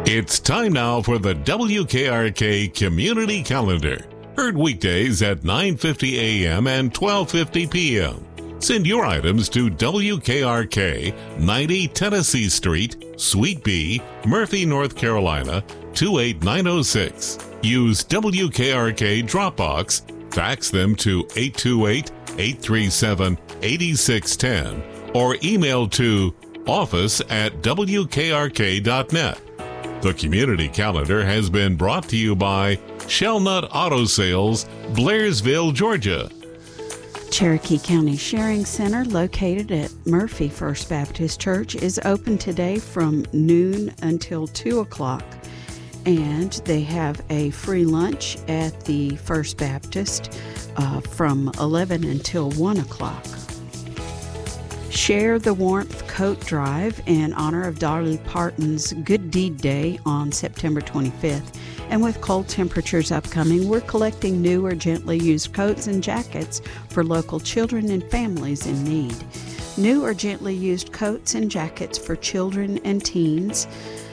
It's time now for the WKRK Community Calendar. Heard weekdays at 9:50 a.m. and 12:50 p.m. Send your items to WKRK, 90 Tennessee Street, Suite B, Murphy, North Carolina, 28906. Use WKRK Dropbox, fax them to 828-837-8610, or email to office@wkrk.net. The Community Calendar has been brought to you by Shellnut Auto Sales, Blairsville, Georgia. Cherokee County Sharing Center, located at Murphy First Baptist Church, is open today from noon until 2 o'clock. And they have a free lunch at the First Baptist from 11 until 1 o'clock. Share the Warmth Coat Drive in honor of Dolly Parton's Good Deed Day on September 25th. And with cold temperatures upcoming, we're collecting new or gently used coats and jackets for local children and families in need. New or gently used coats and jackets for children and teens,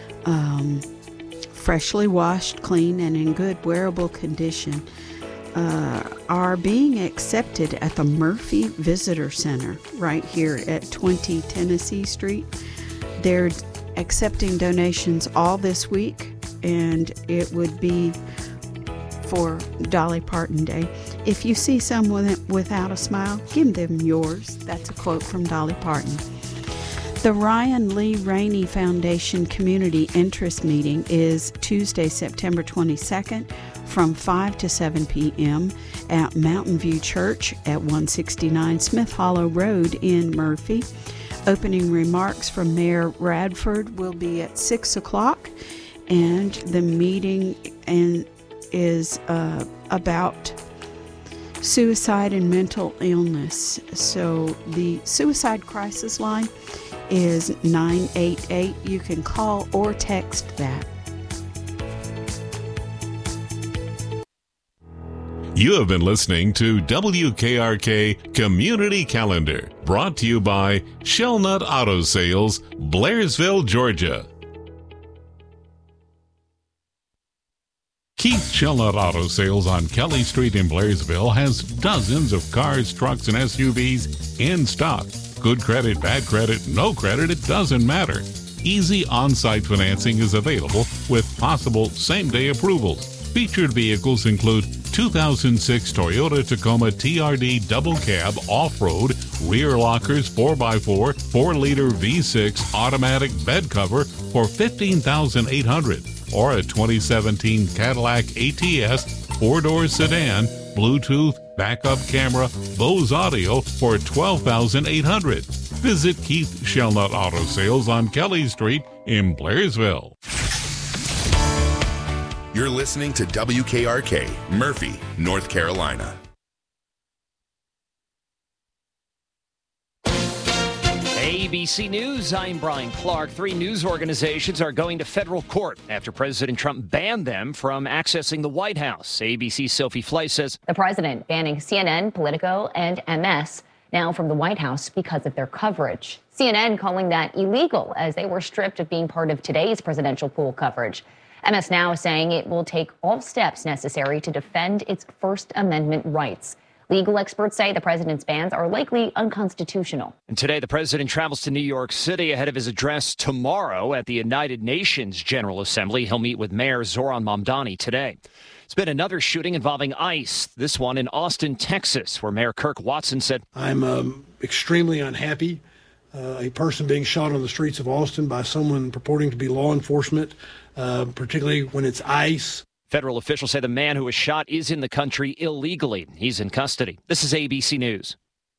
freshly washed, clean, and in good wearable condition, are being accepted at the Murphy Visitor Center right here at 20 Tennessee Street. They're accepting donations all this week, and it would be for Dolly Parton Day. If you see someone without a smile, give them yours. That's a quote from Dolly Parton. The Ryan Lee Rainey Foundation Community Interest Meeting is Tuesday, September 22nd from 5 to 7 p.m. at Mountain View Church at 169 Smith Hollow Road in Murphy. Opening remarks from Mayor Radford will be at 6 o'clock, and the meeting is about suicide and mental illness. So the suicide crisis line is 988. You can call or text that. You have been listening to WKRK Community Calendar, brought to you by Shellnut Auto Sales, Blairsville, Georgia. Keith Shellnut Auto Sales on Kelly Street in Blairsville has dozens of cars, trucks, and SUVs in stock. Good credit, bad credit, no credit, it doesn't matter. Easy on-site financing is available with possible same-day approvals. Featured vehicles include 2006 Toyota Tacoma TRD double cab off-road, rear lockers 4x4, 4-liter V6 automatic bed cover for $15,800, or a 2017 Cadillac ATS 4-door sedan, Bluetooth, backup camera, Bose audio for $12,800. Visit Keith Shellnut Auto Sales on Kelly Street in Blairsville. You're listening to WKRK, Murphy, North Carolina. ABC News, I'm Brian Clark. 3 news organizations are going to federal court after President Trump banned them from accessing the White House. ABC's Sophie Fleiss says the president banning CNN, Politico, and MS now from the White House because of their coverage. CNN calling that illegal as they were stripped of being part of today's presidential pool coverage. MS now saying it will take all steps necessary to defend its First Amendment rights. Legal experts say the president's bans are likely unconstitutional. And today, the president travels to New York City ahead of his address tomorrow at the United Nations General Assembly. He'll meet with Mayor Zoran Mamdani today. It's been another shooting involving ICE, this one in Austin, Texas, where Mayor Kirk Watson said, I'm extremely unhappy. A person being shot on the streets of Austin by someone purporting to be law enforcement, particularly when it's ICE. Federal officials say the man who was shot is in the country illegally. He's in custody. This is ABC News.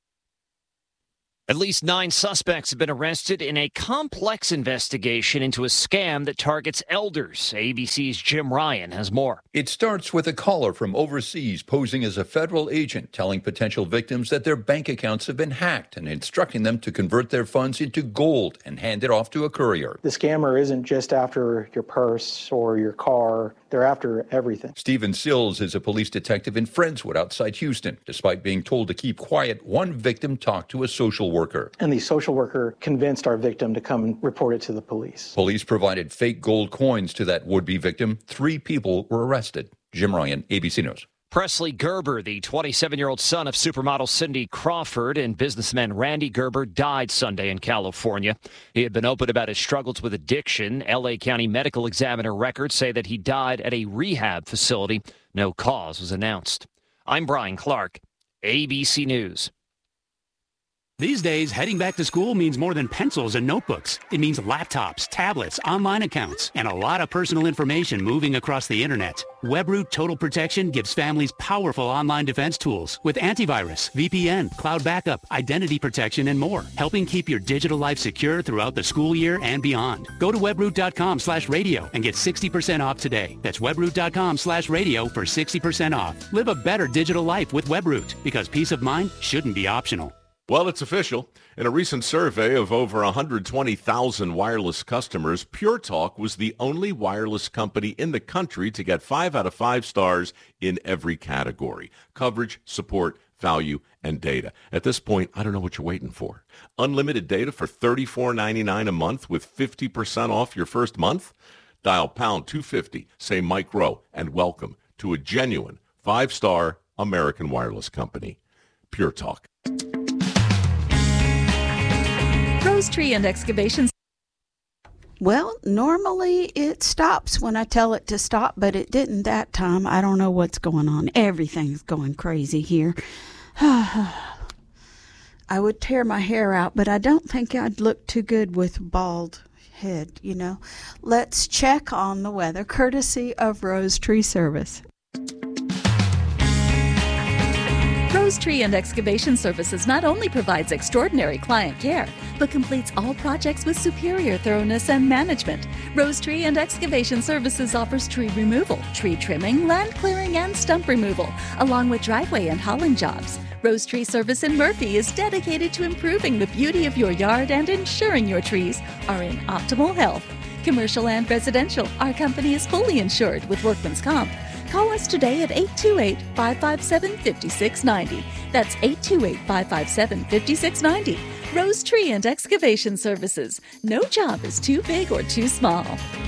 At least 9 suspects have been arrested in a complex investigation into a scam that targets elders. ABC's Jim Ryan has more. It starts with a caller from overseas posing as a federal agent, telling potential victims that their bank accounts have been hacked and instructing them to convert their funds into gold and hand it off to a courier. The scammer isn't just after your purse or your car. They're after everything. Stephen Sills is a police detective in Friendswood outside Houston. Despite being told to keep quiet, one victim talked to a social worker. And the social worker convinced our victim to come and report it to the police. Police provided fake gold coins to that would-be victim. 3 people were arrested. Jim Ryan, ABC News. Presley Gerber, the 27-year-old son of supermodel Cindy Crawford and businessman Randy Gerber, died Sunday in California. He had been open about his struggles with addiction. L.A. County Medical Examiner records say that he died at a rehab facility. No cause was announced. I'm Brian Clark, ABC News. These days, heading back to school means more than pencils and notebooks. It means laptops, tablets, online accounts, and a lot of personal information moving across the internet. Webroot Total Protection gives families powerful online defense tools with antivirus, VPN, cloud backup, identity protection, and more, helping keep your digital life secure throughout the school year and beyond. Go to webroot.com/radio and get 60% off today. That's webroot.com/radio for 60% off. Live a better digital life with Webroot, because peace of mind shouldn't be optional. Well, it's official. In a recent survey of over 120,000 wireless customers, Pure Talk was the only wireless company in the country to get 5 out of 5 stars in every category: coverage, support, value, and data. At this point, I don't know what you're waiting for. Unlimited data for $34.99 a month with 50% off your first month? Dial pound 250, say Mike Rowe, and welcome to a genuine 5-star American wireless company. Pure Talk. Rose Tree and Excavations. Well, normally it stops when I tell it to stop, but it didn't that time. I don't know what's going on. Everything's going crazy here. I would tear my hair out, but I don't think I'd look too good with bald head, you know. Let's check on the weather, courtesy of Rose Tree Service. Rose Tree and Excavation Services not only provides extraordinary client care, but completes all projects with superior thoroughness and management. Rose Tree and Excavation Services offers tree removal, tree trimming, land clearing, and stump removal, along with driveway and hauling jobs. Rose Tree Service in Murphy is dedicated to improving the beauty of your yard and ensuring your trees are in optimal health. Commercial and residential, our company is fully insured with Workman's Comp. Call us today at 828-557-5690. That's 828-557-5690. Rose Tree and Excavation Services. No job is too big or too small.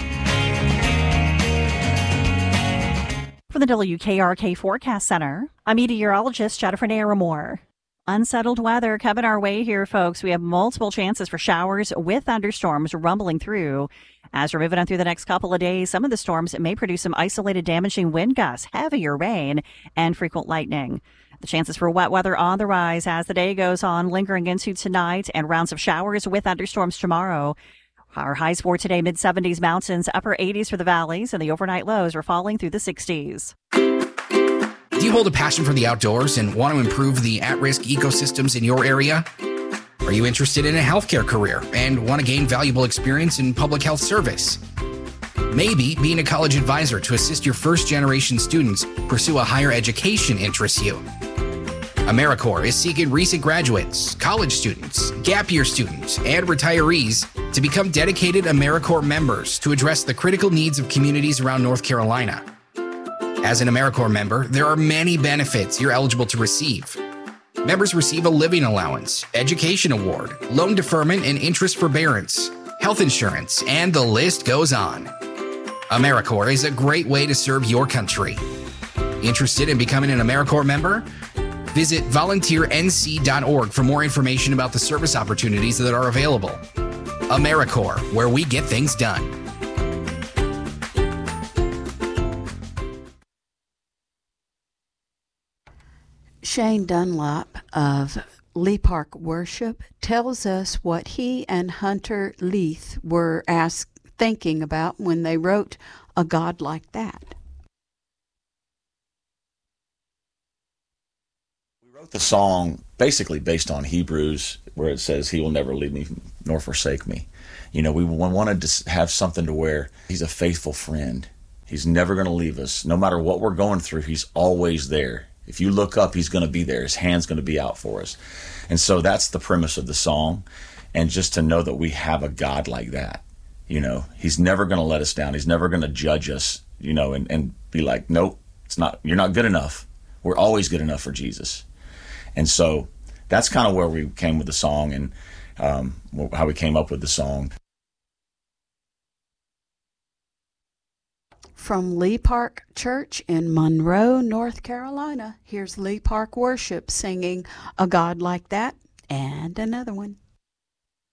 For the WKRK Forecast Center, I'm meteorologist Jennifer Naramore. Unsettled weather coming our way here, folks. We have multiple chances for showers with thunderstorms rumbling through. As we're moving on through the next couple of days, some of the storms may produce some isolated damaging wind gusts, heavier rain, and frequent lightning. The chances for wet weather on the rise as the day goes on, lingering into tonight, and rounds of showers with thunderstorms tomorrow. Our highs for today, mid-70s mountains, upper 80s for the valleys, and the overnight lows are falling through the 60s. Do you hold a passion for the outdoors and want to improve the at-risk ecosystems in your area? Are you interested in a healthcare career and want to gain valuable experience in public health service? Maybe being a college advisor to assist your first-generation students pursue a higher education interests you. AmeriCorps is seeking recent graduates, college students, gap year students, and retirees to become dedicated AmeriCorps members to address the critical needs of communities around North Carolina. As an AmeriCorps member, there are many benefits you're eligible to receive. Members receive a living allowance, education award, loan deferment and interest forbearance, health insurance, and the list goes on. AmeriCorps is a great way to serve your country. Interested in becoming an AmeriCorps member? Visit volunteernc.org for more information about the service opportunities that are available. AmeriCorps, where we get things done. Shane Dunlop of Lee Park Worship tells us what he and Hunter Leith were thinking about when they wrote A God Like That. We wrote the song basically based on Hebrews, where it says, He will never leave me nor forsake me. You know, we wanted to have something to where He's a faithful friend. He's never going to leave us. No matter what we're going through, He's always there. If you look up, He's going to be there. His hand's going to be out for us. And so that's the premise of the song. And just to know that we have a God like that. You know, He's never going to let us down. He's never going to judge us and be like, nope, it's not. You're not good enough. We're always good enough for Jesus. And so that's kind of where we came with the song and how we came up with the song. From Lee Park Church in Monroe, North Carolina, here's Lee Park Worship singing A God Like That and another one.